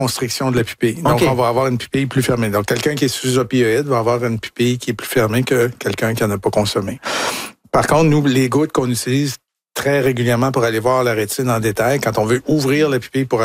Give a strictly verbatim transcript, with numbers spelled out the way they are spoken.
constriction de la pupille. Donc, okay. on va avoir une pupille plus fermée. Donc, quelqu'un qui est sous opioïde va avoir une pupille qui est plus fermée que quelqu'un qui n'en a pas consommé. Par contre, nous, les gouttes qu'on utilise très régulièrement pour aller voir la rétine en détail, quand on veut ouvrir la pupille pour